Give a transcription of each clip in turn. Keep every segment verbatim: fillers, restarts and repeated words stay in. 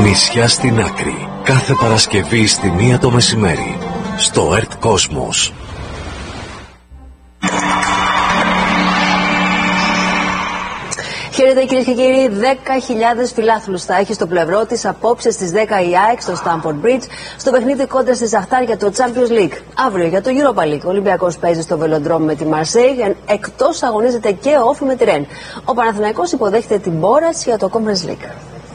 Νησιά στην άκρη. Κάθε Παρασκευή στη μία το μεσημέρι. Στο Earth Cosmos. Χαίρετε κυρίες και κύριοι, δέκα χιλιάδες φιλάθλους θα έχει στο πλευρό της απόψε στις δέκα η ΑΕΚ στο Stamford Bridge στο παιχνίδι κόντρα στη Σαχτάρ για το Champions League. Αύριο για το Europa League. Ο Ολυμπιακός παίζει στο Velodrome με τη Marseille, εκτός αγωνίζεται και ο Όφη με τη Ρεν. Ο Παναθηναϊκός υποδέχεται την Μπόρας για το Conference League.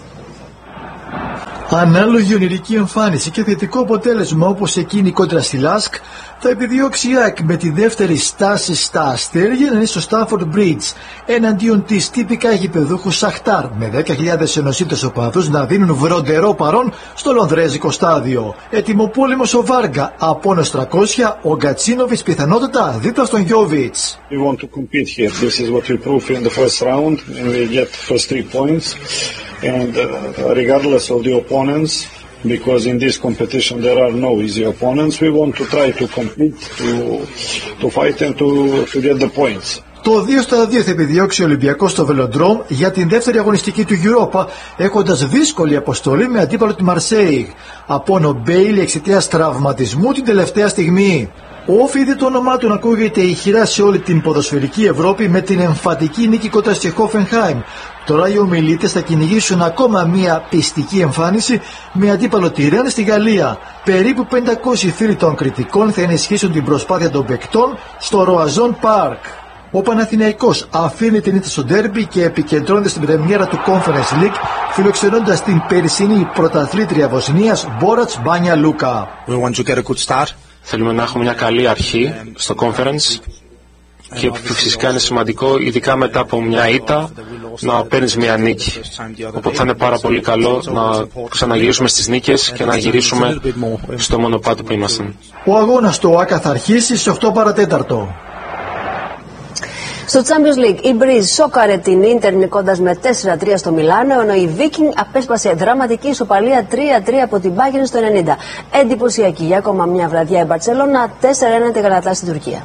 Ανάλογη ονειρική εμφάνιση και θετικό αποτέλεσμα όπως εκείνη κόντρα στη Λάσκ θα επιδιώξει η ΑΕΚ με τη δεύτερη στάση στα αστέρια να είναι στο Stamford Bridge εναντίον της τυπικά γηπεδούχου Σαχτάρ με δέκα χιλιάδες ενωσίτες οπαδούς να δίνουν βροντερό παρόν στο λονδρέζικο στάδιο. Ετοιμοπόλεμος ο Βάργα, Απόλλωνας τριακόσια, ο Γκατσίνοβιτς πιθανότατα δίπλα στον Γιόβιτς. We want to compete here. This is what we proved in the first round and we get first three points. And uh, regardless of the opponents, because in this competition there are no easy opponents, we want to try to compete, to, to fight and to, to get the points. Το δύο στα δύο θα επιδιώξει ο Ολυμπιακός στο Velodrome για την δεύτερη αγωνιστική του Europa, έχοντας δύσκολη αποστολή με αντίπαλο τη Marseille. Απόνο Μπέιλι εξαιτίας τραυματισμού την τελευταία στιγμή. Ο Όφη είδε το όνομά του να ακούγεται ηχηρά σε όλη την ποδοσφαιρική Ευρώπη με την εμφατική νίκη κοντά στη Hoffenheim. Τώρα οι ομιλίτες θα κυνηγήσουν ακόμα μια πιστική εμφάνιση με αντίπαλο τη Ρεν στη Γαλλία. Περίπου πεντακόσιοι φίλοι των κριτικών θα ενισχύσουν την προσπάθεια των παικτών στο Roazhon Park. Ο Παναθηναϊκός αφήνει την ήττα στο ντέρμπι και επικεντρώνεται στην πρεμιέρα του Conference League, φιλοξενώντας την περσινή πρωταθλήτρια Βοσνίας Μπόρατς Μπάνια Λούκα. We want to get a good start. Θέλουμε να έχουμε μια καλή αρχή στο Conference και φυσικά είναι σημαντικό, ειδικά μετά από μια ήττα, να παίρνεις μια νίκη. Οπότε θα είναι πάρα πολύ καλό να ξαναγυρίσουμε στις νίκες και να γυρίσουμε στο μονοπάτι που ήμασταν. Ο αγώνας του ΟΑΚΑ θα αρχίσει στις οκτώ παρατέταρτο. Στο Champions League, η Breeze σόκαρε την Ίντερ νικώντας με τέσσερα τρία στο Μιλάνο, ενώ η Viking απέσπασε δραματική ισοπαλία τρία τρία από την Bayern στο ενενήντα. Εντυπωσιακή για ακόμα μια βραδιά η Μπαρτσελώνα, τέσσερα ένα τη Γαλατά στην Τουρκία.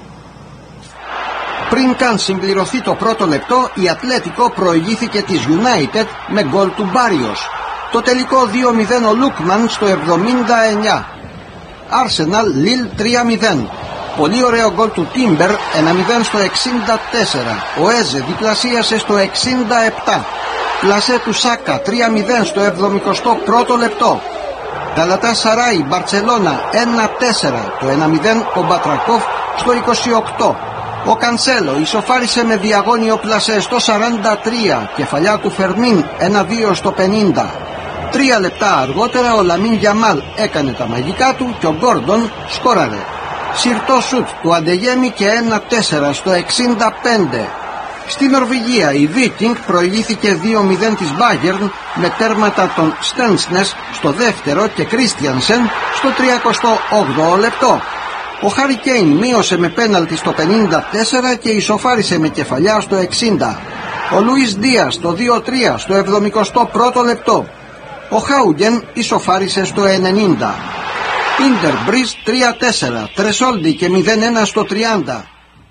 Πριν καν συμπληρωθεί το πρώτο λεπτό, η Ατλέτικο προηγήθηκε της United με γκολ του Μπάριος. Το τελικό δύο μηδέν ο Λούκμαν στο εβδομήντα εννιά. Arsenal Lille τρία μηδέν. Πολύ ωραίο γκολ του Τίμπερ, ένα μηδέν στο εξήντα τέσσερα. Ο Έζε διπλασίασε στο εξήντα επτά. Πλασέ του Σάκα τρία μηδέν στο εβδομηκοστό πρώτο λεπτό. Γκαλατάσαράι Μπαρτσελώνα ένα τέσσερα. Το ένα μηδέν ο Μπατρακόφ στο είκοσι οκτώ. Ο Κανσέλο ισοφάρισε με διαγώνιο πλασέ στο σαράντα τρία. Κεφαλιά του Φερμίν ένα δύο στο πενήντα. Τρία λεπτά αργότερα ο Λαμίν Γιαμάλ έκανε τα μαγικά του και ο Γκόρντον σκόραρε. Σιρτό σουτ του Αντεγέμι και ένα τέσσερα στο εξήντα πέντε. Στη Νορβηγία η Viking προηγήθηκε δύο μηδέν της Bayern με τέρματα των Στένσνες στο δεύτερο και Κρίστιανσεν στο τριακοστό όγδοο λεπτό. Ο Χάρι Κέιν μείωσε με πέναλτι στο πενήντα τέσσερα και ισοφάρισε με κεφαλιά στο εξήντα. Ο Λουίς Δίας στο δύο τρία στο εβδομηκοστό πρώτο λεπτό. Ο Χάουγεν ισοφάρισε στο ενενήντα. Ίντερ Μπριζ τρία τέσσερα, Τρεσόλντι και μηδέν ένα στο τριάντα.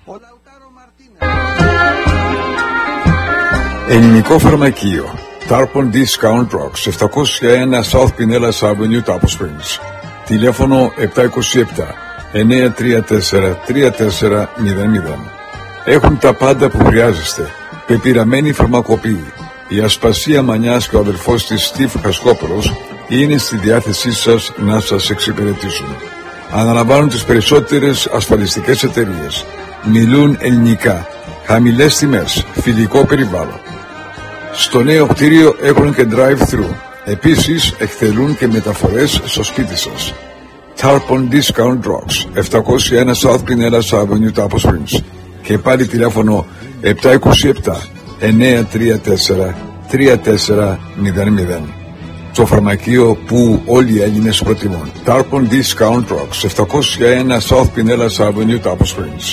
Ελληνικό φαρμακείο Tarpon Discount Drugs, επτακόσια ένα South Pinellas Avenue, Tapo Springs. Τηλέφωνο επτά είκοσι επτά εννιά τρία τέσσερα τρία τέσσερα μηδέν μηδέν. Έχουν τα πάντα που χρειάζεστε. Πεπειραμένη φαρμακοποιή. Η Ασπασία Μανιάς και ο αδελφός της Στίβ Χασκόπουλος είναι στη διάθεσή σας να σας εξυπηρετήσουν. Αναλαμβάνουν τις περισσότερες ασφαλιστικές εταιρείες. Μιλούν ελληνικά. Χαμηλές τιμές. Φιλικό περιβάλλον. Στο νέο κτίριο έχουν και drive-thru. Επίσης εκτελούν και μεταφορές στο σπίτι σας. Tarpon Discount Drugs, επτακόσια ένα South Pinellas Avenue, Tapo Springs. Και πάλι τηλέφωνο επτά είκοσι επτά εννιά τρία τέσσερα τρία τέσσερα μηδέν μηδέν. Το φαρμακείο που όλοι οι Έλληνες προτιμούν. Tarpon Discount Drugs, επτακόσια ένα South Pinellas Avenue, Tapo Springs.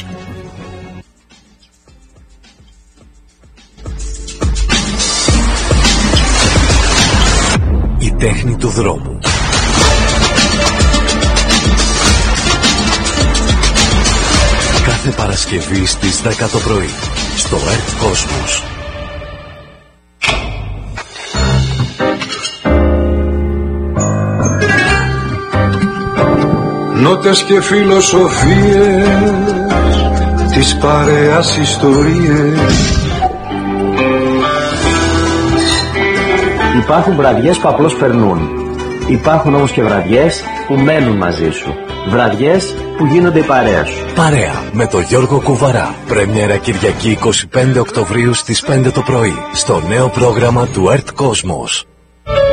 Η τέχνη του δρόμου. Κάθε Παρασκευή στις δέκα το πρωί στο Earth Cosmos. νότες και φιλοσοφίες, της παρέας ιστορίες. Υπάρχουν βραδιές που απλώς περνούν. Υπάρχουν όμως και βραδιές που μένουν μαζί σου. Βραδιές που γίνονται η παρέα σου. Παρέα με τον Γιώργο Κουβαρά. Πρέμιερα Κυριακή είκοσι πέντε Οκτωβρίου στις πέντε το πρωί στο νέο πρόγραμμα του Earth Cosmos.